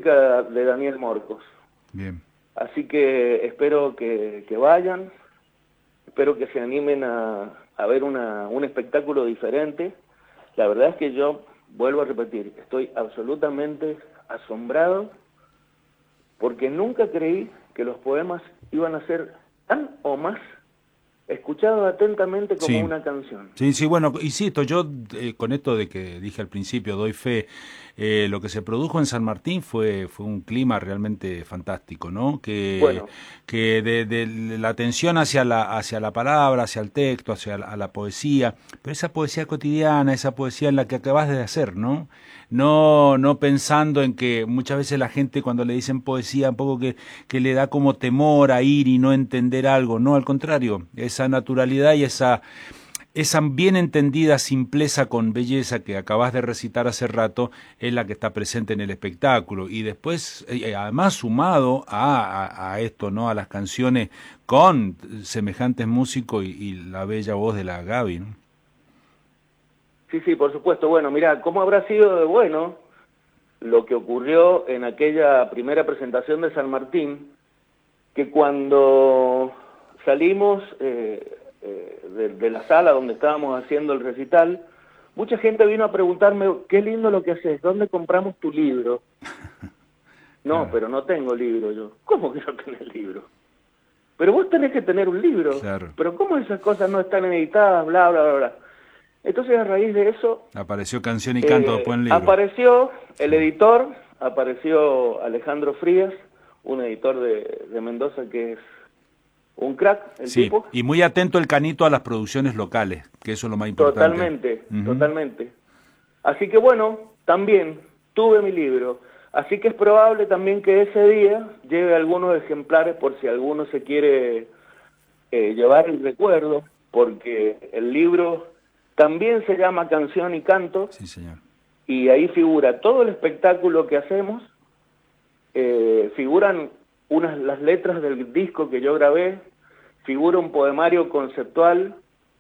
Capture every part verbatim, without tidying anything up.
música de Daniel Morcos. Bien. Así que espero que, que vayan, espero que se animen a, a ver una, un espectáculo diferente. La verdad es que yo, vuelvo a repetir, estoy absolutamente asombrado porque nunca creí que los poemas iban a ser tan o más escuchados atentamente como Sí. una canción. Sí, sí, bueno, insisto, yo eh, con esto de que dije al principio, doy fe, eh, lo que se produjo en San Martín fue fue un clima realmente fantástico, ¿no? Que, Bueno, que de, de la atención hacia la, hacia la palabra, hacia el texto, hacia la, a la poesía, pero esa poesía cotidiana, esa poesía en la que acabas de hacer, ¿no? No, no pensando en que muchas veces la gente cuando le dicen poesía un poco que, que le da como temor a ir y no entender algo, no, al contrario, esa naturalidad y esa esa bien entendida simpleza con belleza que acabas de recitar hace rato es la que está presente en el espectáculo y después eh, además sumado a, a, a esto, ¿no? A las canciones con semejantes músicos y, y la bella voz de la Gaby, ¿no? sí, sí, por supuesto. Bueno, mira, ¿cómo habrá sido de bueno lo que ocurrió en aquella primera presentación de San Martín? Que cuando salimos eh, eh, de, de la sala donde estábamos haciendo el recital, mucha gente vino a preguntarme, qué lindo lo que haces, ¿dónde compramos tu libro? No, Claro, pero no tengo libro yo. ¿Cómo que no tenés libro? Pero vos tenés que tener un libro. claro. Pero ¿cómo esas cosas no están editadas? Bla, bla, bla, bla. Entonces, a raíz de eso, Apareció Canción y Canto eh, después en el libro. apareció el Sí. editor, apareció Alejandro Frías, un editor de, de Mendoza que es un crack, el Sí, tipo. y muy atento el Canito a las producciones locales, que eso es lo más importante. Totalmente, Ujú. totalmente. Así que bueno, también tuve mi libro. Así que es probable también que ese día lleve algunos ejemplares por si alguno se quiere eh, llevar el recuerdo, porque el libro también se llama Canción y Canto, Sí, señor. y ahí figura todo el espectáculo que hacemos, eh, figuran unas las letras del disco que yo grabé, figura un poemario conceptual,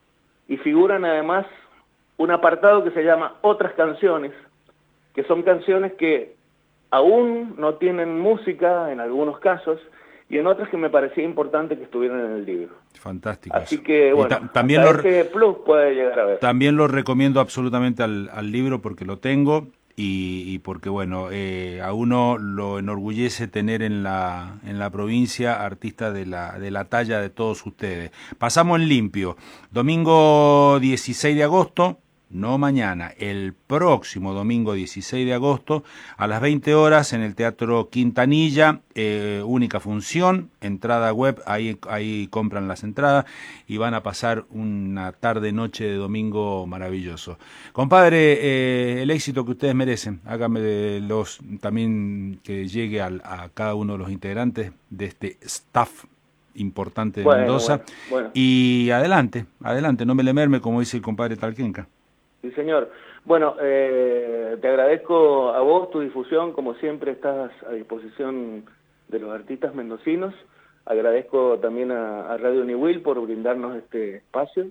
y figuran además un apartado que se llama Otras Canciones, que son canciones que aún no tienen música en algunos casos, y en otras que me parecía importante que estuvieran en el libro. Fantástico Así eso. que, Y bueno, ta- también hasta lo, ese plus puede llegar a ver. también lo recomiendo absolutamente al, al libro porque lo tengo y, y porque, bueno, eh, a uno lo enorgullece tener en la, en la provincia artistas de la, de la talla de todos ustedes. Pasamos en limpio. Domingo dieciséis de agosto. No mañana, el próximo domingo dieciséis de agosto a las veinte horas en el Teatro Quintanilla, eh, única función, entrada web, ahí, ahí compran las entradas y van a pasar una tarde-noche de domingo maravilloso. Compadre, eh, el éxito que ustedes merecen, hágame de los, también que llegue al, a cada uno de los integrantes de este staff importante de Bueno, Mendoza bueno, bueno. y adelante, adelante, no me le merme como dice el compadre Talquenca. Sí, señor. Bueno, eh, te agradezco a vos tu difusión, como siempre estás a disposición de los artistas mendocinos. Agradezco también a, a Radio Niwil por brindarnos este espacio.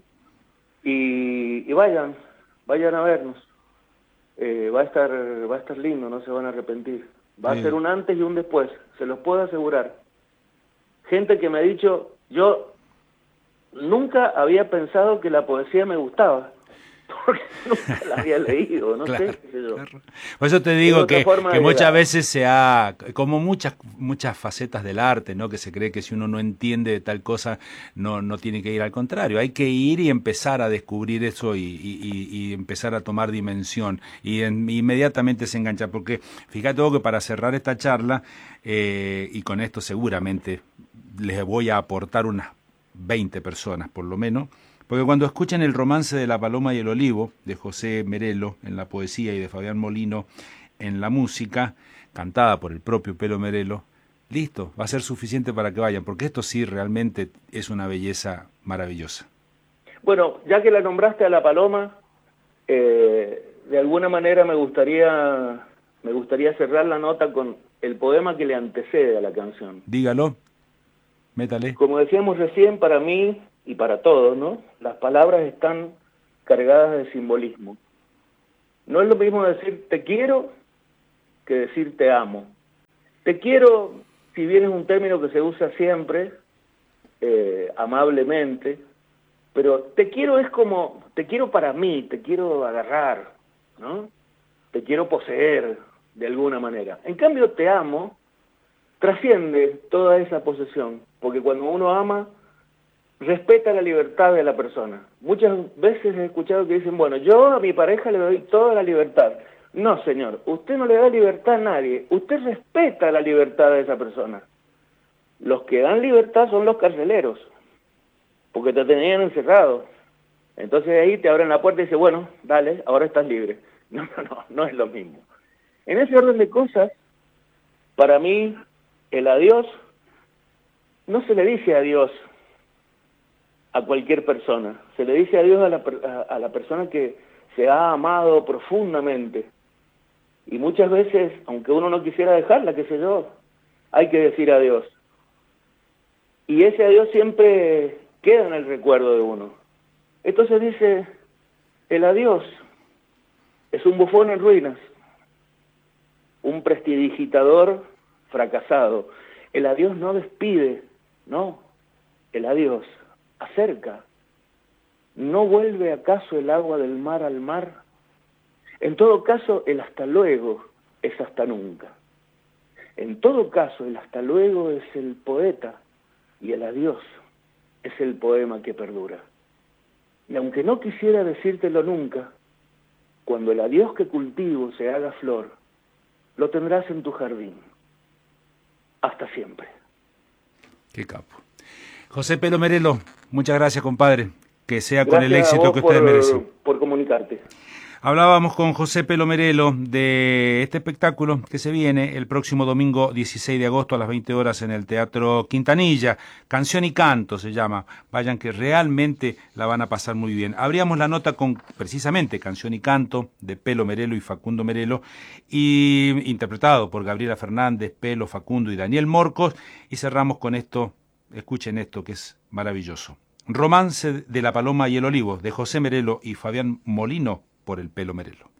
Y, y vayan, vayan a vernos. Eh, va a estar, va a estar lindo, no se van a arrepentir. Va a ser Eh, un antes y un después, se los puedo asegurar. Gente que me ha dicho, yo nunca había pensado que la poesía me gustaba, porque nunca la había leído, no Claro, sé, qué sé yo. claro. Por eso te Es digo otra que, forma que de muchas llegar. veces se ha, como muchas, muchas facetas del arte, ¿no? Que se cree que si uno no entiende de tal cosa, no, no tiene que ir al contrario. Hay que ir y empezar a descubrir eso y, y, y- y empezar a tomar dimensión. Y en- inmediatamente se engancha. Porque fíjate vos que para cerrar esta charla, eh, y con esto seguramente les voy a aportar unas veinte personas por lo menos, porque cuando escuchen el romance de la paloma y el olivo, de José Merelo en la poesía y de Fabián Molino en la música, cantada por el propio Pelo Merelo, listo, va a ser suficiente para que vayan, porque esto sí realmente es una belleza maravillosa. Bueno, ya que la nombraste a la paloma, eh, de alguna manera me gustaría, me gustaría cerrar la nota con el poema que le antecede a la canción. Dígalo, métale. Como decíamos recién, para mí y para todos, ¿no? Las palabras están cargadas de simbolismo. No es lo mismo decir te quiero que decir te amo. te quiero, si bien es un término que se usa siempre, eh, amablemente, pero te quiero es como, te quiero para mí, te quiero agarrar, ¿no? Te quiero poseer de alguna manera. En cambio, te amo trasciende toda esa posesión, porque cuando uno ama, respeta la libertad de la persona. Muchas veces he escuchado que dicen, bueno, yo a mi pareja le doy toda la libertad. No, señor, usted no le da libertad a nadie, usted respeta la libertad de esa persona. Los que dan libertad son los carceleros, porque te tenían encerrado. Entonces ahí te abren la puerta y dicen, bueno, dale, ahora estás libre. No, no, no, no es lo mismo. En ese orden de cosas, para mí, el adiós no se le dice adiós a cualquier persona, se le dice adiós a la, a, a la persona que se ha amado profundamente. Y muchas veces, aunque uno no quisiera dejarla, qué sé yo, hay que decir adiós. Y ese adiós siempre queda en el recuerdo de uno. Entonces dice, el adiós es un bufón en ruinas, un prestidigitador fracasado. El adiós no despide, no, el adiós acerca. ¿No vuelve acaso el agua del mar al mar? En todo caso, el hasta luego es hasta nunca. En todo caso, el hasta luego es el poeta y el adiós es el poema que perdura. Y aunque no quisiera decírtelo nunca, cuando el adiós que cultivo se haga flor, lo tendrás en tu jardín. Hasta siempre. Qué capo. José Pelo Merelo, muchas gracias, compadre. Que sea Gracias con el éxito que usted por, merece. por comunicarte. Hablábamos con José Pelo Merelo de este espectáculo que se viene el próximo domingo dieciséis de agosto a las veinte horas en el Teatro Quintanilla. Canción y Canto se llama. Vayan que realmente la van a pasar muy bien. Abríamos la nota con precisamente Canción y Canto de Pelo Merelo y Facundo Merelo, y interpretado por Gabriela Fernández, Pelo, Facundo y Daniel Morcos. Y cerramos con esto, escuchen esto que es maravilloso. Romance de la Paloma y el Olivo de José Merelo y Fabián Molino por el Pelo Merelo.